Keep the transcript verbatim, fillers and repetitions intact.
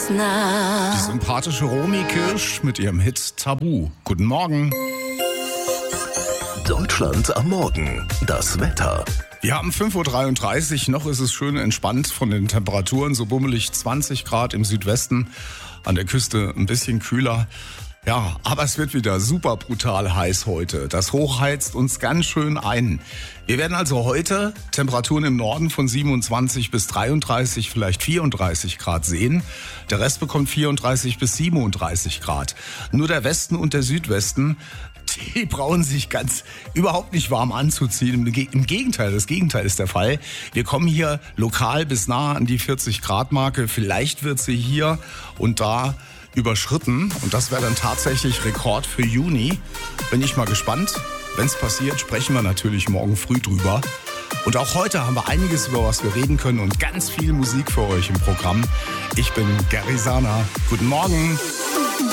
ganz nah. Die sympathische Romy Kirsch mit ihrem Hit Tabu. Guten Morgen. Deutschland am Morgen. Das Wetter. Wir haben fünf Uhr dreiunddreißig, noch ist es schön entspannt von den Temperaturen, so bummelig zwanzig Grad im Südwesten, an der Küste ein bisschen kühler. Ja, aber es wird wieder super brutal heiß heute. Das Hoch heizt uns ganz schön ein. Wir werden also heute Temperaturen im Norden von siebenundzwanzig bis dreiunddreißig, vielleicht vierunddreißig Grad sehen. Der Rest bekommt vierunddreißig bis siebenunddreißig Grad. Nur der Westen und der Südwesten, die brauchen sich ganz überhaupt nicht warm anzuziehen. Im Gegenteil, das Gegenteil ist der Fall. Wir kommen hier lokal bis nah an die vierzig Grad Marke. Vielleicht wird sie hier und da überschritten. Und das wäre dann tatsächlich Rekord für Juni. Bin ich mal gespannt. Wenn es passiert, sprechen wir natürlich morgen früh drüber. Und auch heute haben wir einiges, über was wir reden können und ganz viel Musik für euch im Programm. Ich bin Gary Sana. Guten Morgen.